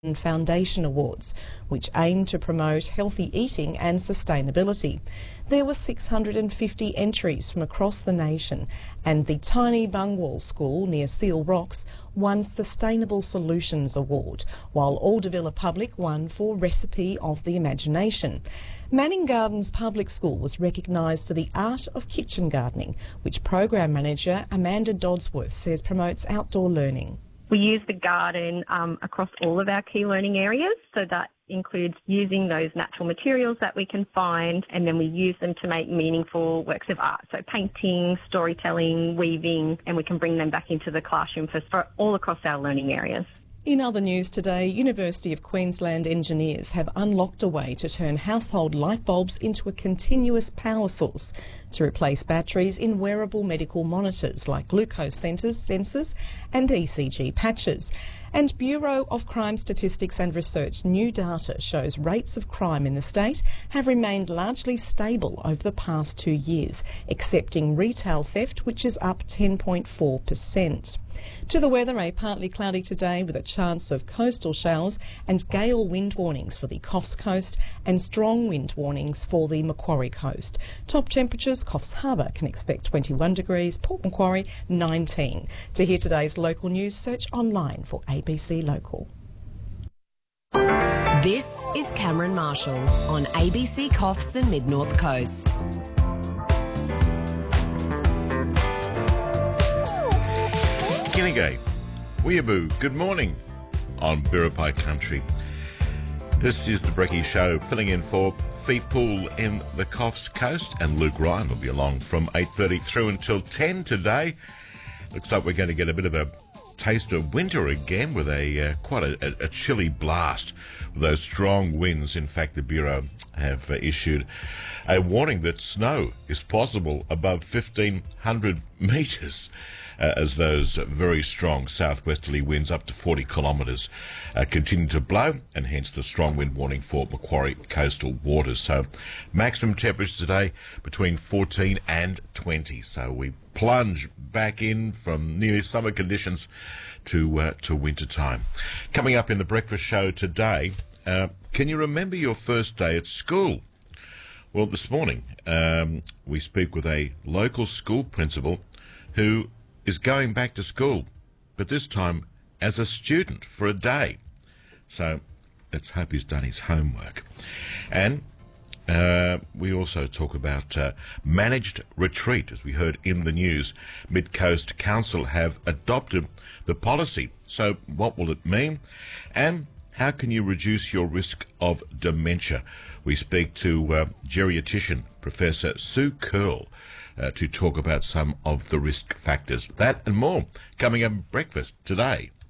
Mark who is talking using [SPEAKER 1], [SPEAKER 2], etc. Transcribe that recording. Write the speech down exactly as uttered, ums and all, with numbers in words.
[SPEAKER 1] Foundation Awards, which aim to promote healthy eating and sustainability. There were six hundred fifty entries from across the nation, and the tiny Bungwall School near Seal Rocks won Sustainable Solutions Award, while Aldevilla Public won for Recipe of the Imagination. Manning Gardens Public School was recognised for the art of kitchen gardening, which Program Manager Amanda Dodsworth says promotes outdoor learning.
[SPEAKER 2] We use the garden um, across all of our key learning areas, so that includes using those natural materials that we can find, and then we use them to make meaningful works of art. So painting, storytelling, weaving, and we can bring them back into the classroom for, for all across our learning areas.
[SPEAKER 1] In other news today, University of Queensland engineers have unlocked a way to turn household light bulbs into a continuous power source to replace batteries in wearable medical monitors like glucose sensors and E C G patches. And Bureau of Crime Statistics and Research new data shows rates of crime in the state have remained largely stable over the past two years, excepting retail theft, which is up ten point four percent. To the weather, a partly cloudy today with a chance of coastal showers and gale wind warnings for the Coffs Coast and strong wind warnings for the Macquarie Coast. Top temperatures, Coffs Harbour can expect twenty-one degrees, Port Macquarie nineteen. To hear today's local news, search online for A B C Local.
[SPEAKER 3] This is Cameron Marshall on A B C Coffs and Mid North Coast.
[SPEAKER 4] Kinnegay, Weeaboo, good morning on Biripi Country. This is the Brekkie Show, filling in for Feet Pool in the Coffs Coast, and Luke Ryan will be along from eight thirty through until ten today. Looks like we're going to get a bit of a taste of winter again with a uh, quite a, a chilly blast with those strong winds. In fact, the Bureau have uh, issued a warning that snow is possible above fifteen hundred metres. Uh, as those uh, very strong southwesterly winds up to forty kilometres uh, continue to blow, and hence the strong wind warning for Macquarie coastal waters. So maximum temperatures today between fourteen and twenty. So we plunge back in from nearly summer conditions to uh, to winter time. Coming up in the breakfast show today, uh, can you remember your first day at school? Well, this morning um, we speak with a local school principal who is going back to school, but this time as a student for a day. So let's hope he's done his homework. And uh, we also talk about uh, managed retreat. As we heard in the news, Mid Coast Council have adopted the policy. So what will it mean? And how can you reduce your risk of dementia? We speak to uh, geriatrician Professor Sue Curl Uh, to talk about some of the risk factors. That and more coming up at breakfast today